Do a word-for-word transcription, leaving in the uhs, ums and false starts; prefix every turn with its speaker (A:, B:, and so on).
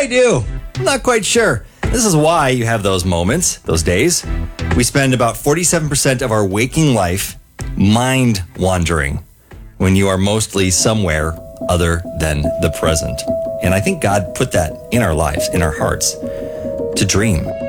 A: I do. I'm not quite sure. This is why you have those moments, those days. We spend about forty-seven percent of our waking life mind wandering when you are mostly somewhere other than the present. And I think God put that in our lives, in our hearts, to dream.